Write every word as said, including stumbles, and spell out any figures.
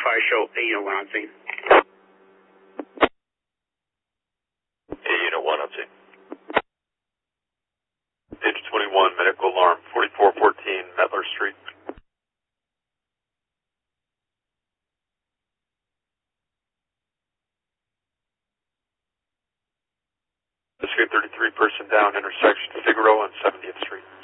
fire show A unit one on scene. A unit one on scene. Page twenty-one, medical alarm, forty-four fourteen Metler Street. Escape thirty-three, person down, intersection Figaro on seventieth Street.